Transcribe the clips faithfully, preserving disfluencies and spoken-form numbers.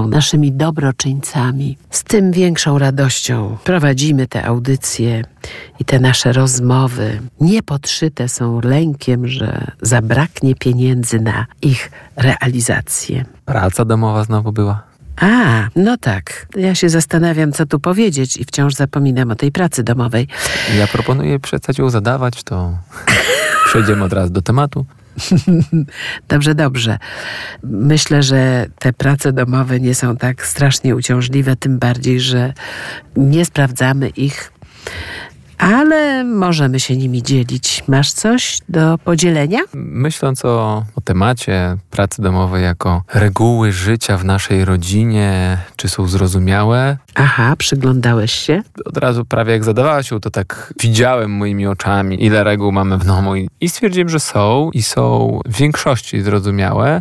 są naszymi dobroczyńcami. Z tym większą radością prowadzimy te audycje i te nasze rozmowy. Nie podszyte są lękiem, że zabraknie pieniędzy na ich realizację. Praca domowa znowu była. A, no tak. Ja się zastanawiam, co tu powiedzieć i wciąż zapominam o tej pracy domowej. Ja proponuję przestać ją zadawać, to przejdziemy od razu do tematu. Dobrze, dobrze. Myślę, że te prace domowe nie są tak strasznie uciążliwe, tym bardziej, że nie sprawdzamy ich, ale możemy się nimi dzielić. Masz coś do podzielenia? Myśląc o, o temacie pracy domowej jako reguły życia w naszej rodzinie, czy są zrozumiałe? Aha, przyglądałeś się? Od razu prawie jak zadawałaś się, to tak widziałem moimi oczami, ile reguł mamy w domu i, i stwierdziłem, że są i są w większości zrozumiałe.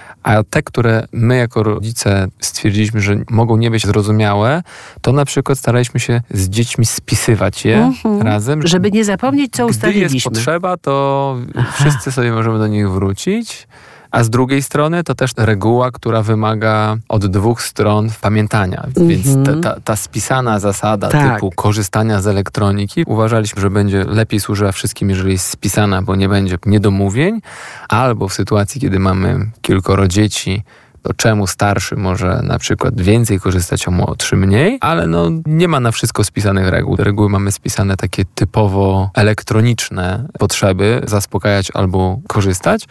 A te, które my jako rodzice stwierdziliśmy, że mogą nie być zrozumiałe, to na przykład staraliśmy się z dziećmi spisywać je uh-huh. razem. Żeby nie zapomnieć, co Gdy ustaliliśmy. Gdy jest potrzeba, to Aha. wszyscy sobie możemy do nich wrócić. A z drugiej strony to też reguła, która wymaga od dwóch stron pamiętania. Mm-hmm. Więc ta, ta, ta spisana zasada tak. typu korzystania z elektroniki uważaliśmy, że będzie lepiej służyła wszystkim, jeżeli jest spisana, bo nie będzie niedomówień. Albo w sytuacji, kiedy mamy kilkoro dzieci, to czemu starszy może na przykład więcej korzystać, a młodszy mniej, ale no nie ma na wszystko spisanych reguł. Reguły mamy spisane takie typowo elektroniczne potrzeby, zaspokajać albo korzystać.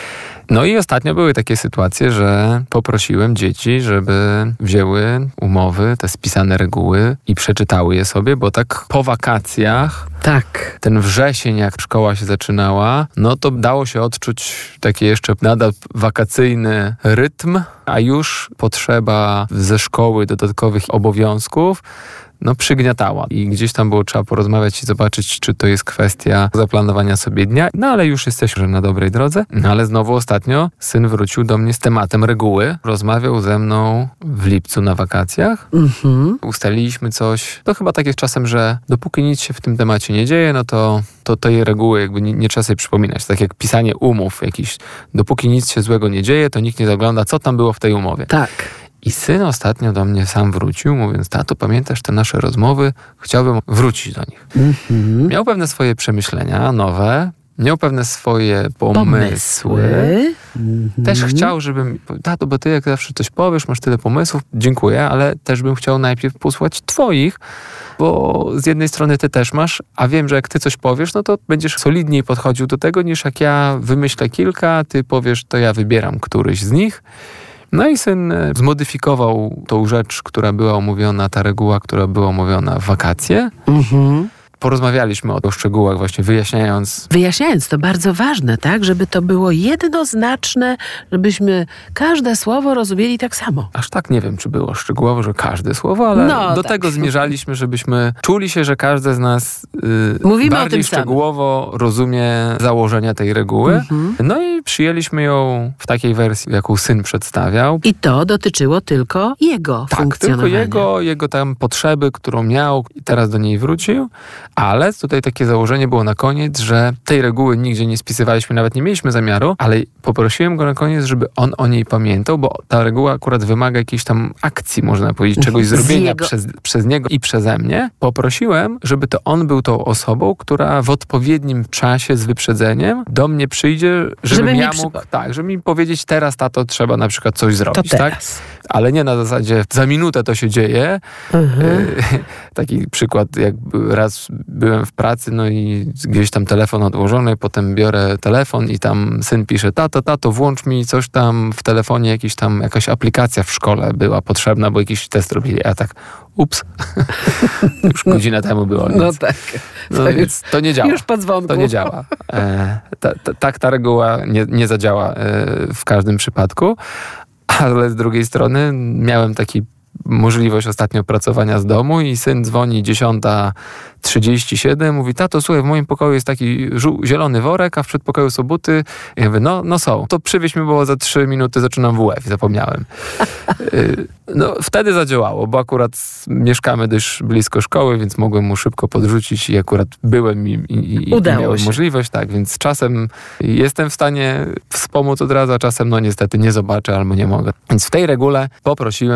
No i ostatnio były takie sytuacje, że poprosiłem dzieci, żeby wzięły umowy, te spisane reguły i przeczytały je sobie, bo tak po wakacjach, tak. ten wrzesień, jak szkoła się zaczynała, no to dało się odczuć taki jeszcze nadal wakacyjny rytm, a już potrzeba ze szkoły dodatkowych obowiązków no przygniatała i gdzieś tam było trzeba porozmawiać i zobaczyć, czy to jest kwestia zaplanowania sobie dnia, no ale już jesteśmy na dobrej drodze. No ale znowu ostatnio syn wrócił do mnie z tematem reguły, rozmawiał ze mną w lipcu na wakacjach, mm-hmm. ustaliliśmy coś, to chyba tak jest czasem, że dopóki nic się w tym temacie nie dzieje, no to, to tej reguły jakby nie, nie trzeba sobie przypominać, tak jak pisanie umów jakichś, dopóki nic się złego nie dzieje, to nikt nie zagląda, co tam było w tej umowie. Tak. I syn ostatnio do mnie sam wrócił, mówiąc, tato, pamiętasz te nasze rozmowy? Chciałbym wrócić do nich. Mm-hmm. Miał pewne swoje przemyślenia nowe, miał pewne swoje pomysły. pomysły. Mm-hmm. Też chciał, żebym, tato, bo ty jak zawsze coś powiesz, masz tyle pomysłów, dziękuję, ale też bym chciał najpierw posłuchać twoich, bo z jednej strony ty też masz, a wiem, że jak ty coś powiesz, no to będziesz solidniej podchodził do tego, niż jak ja wymyślę kilka, ty powiesz, to ja wybieram któryś z nich. No i syn zmodyfikował tą rzecz, która była omówiona, ta reguła, która była omówiona w wakacje. Mhm. Porozmawialiśmy o szczegółach właśnie, wyjaśniając... Wyjaśniając, to bardzo ważne, tak? Żeby to było jednoznaczne, żebyśmy każde słowo rozumieli tak samo. Aż tak nie wiem, czy było szczegółowo, że każde słowo, ale no, do tak. tego zmierzaliśmy, żebyśmy czuli się, że każdy z nas yy, bardziej szczegółowo samym. rozumie założenia tej reguły. Mhm. No i przyjęliśmy ją w takiej wersji, jaką syn przedstawiał. I to dotyczyło tylko jego tak, funkcjonowania. Tak, tylko jego, jego tam potrzeby, którą miał i teraz do niej wrócił. Ale tutaj takie założenie było na koniec, że tej reguły nigdzie nie spisywaliśmy, nawet nie mieliśmy zamiaru, ale poprosiłem go na koniec, żeby on o niej pamiętał, bo ta reguła akurat wymaga jakiejś tam akcji, można powiedzieć, czegoś zrobienia jego... przez, przez niego i przeze mnie. Poprosiłem, żeby to on był tą osobą, która w odpowiednim czasie z wyprzedzeniem do mnie przyjdzie, żebym żeby ja mógł, przypomnę. tak, żeby mi powiedzieć, teraz tato trzeba na przykład coś zrobić, to tak? Ale nie na zasadzie za minutę to się dzieje. Mhm. Taki przykład, jak raz byłem w pracy, no i gdzieś tam telefon odłożony, potem biorę telefon i tam syn pisze, tato, tato, włącz mi coś tam w telefonie, jakiś tam, jakaś aplikacja w szkole była potrzebna, bo jakiś test robili. A tak, ups, już godzinę temu było. Więc, no tak. No, to, więc to nie działa. Już po dzwonku. To nie działa. E, ta, ta, tak ta reguła nie, nie zadziała e, w każdym przypadku, ale z drugiej strony miałem taki możliwość ostatnio pracowania z domu i syn dzwoni dziesiąta trzydzieści siedem, mówi, tato, słuchaj, w moim pokoju jest taki żół, zielony worek, a w przedpokoju są buty. I ja mówię, no, no są. To przywieź mi, bo za trzy minuty zaczynam W F i zapomniałem. No, wtedy zadziałało, bo akurat mieszkamy dość blisko szkoły, więc mogłem mu szybko podrzucić i akurat byłem i, i, i miałem się. możliwość, tak, więc czasem jestem w stanie wspomóc od razu, a czasem no niestety nie zobaczę albo nie mogę. Więc w tej regule poprosiłem